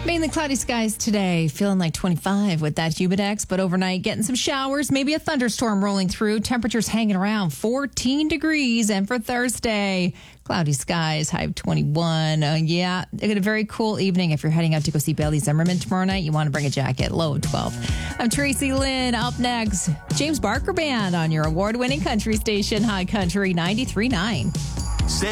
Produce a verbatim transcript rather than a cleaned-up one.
Mainly cloudy skies today, feeling like twenty-five with that Humidex, but overnight getting some showers, maybe a thunderstorm rolling through. Temperatures hanging around fourteen degrees. And for Thursday, cloudy skies, high of twenty-one. Uh, yeah, a very cool evening if you're heading out to go see Bailey Zimmerman tomorrow night. You want to bring a jacket, low of twelve. I'm Tracy Lynn. Up next, James Barker Band on your award-winning country station, High Country ninety-three point nine.